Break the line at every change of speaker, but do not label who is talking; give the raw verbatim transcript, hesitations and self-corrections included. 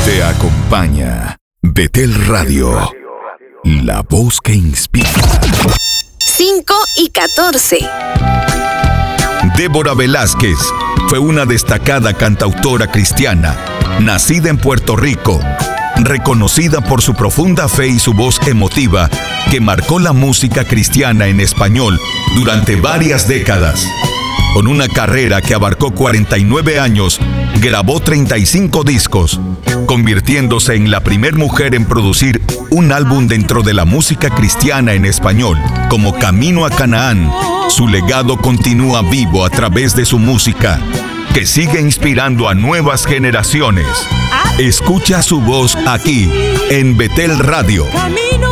Te acompaña Betel Radio, la voz que inspira.
cinco y catorce.
Débora Velázquez fue una destacada cantautora cristiana, nacida en Puerto Rico, reconocida por su profunda fe y su voz emotiva que marcó la música cristiana en español durante varias décadas. Con una carrera que abarcó cuarenta y nueve años, grabó treinta y cinco discos, convirtiéndose en la primer mujer en producir un álbum dentro de la música cristiana en español, como Camino a Canaán. Su legado continúa vivo a través de su música, que sigue inspirando a nuevas generaciones. Escucha su voz aquí, en Betel Radio.